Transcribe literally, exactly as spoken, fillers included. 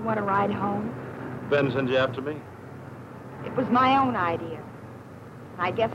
want to ride home? Ben send you after me? It was my own idea. I guess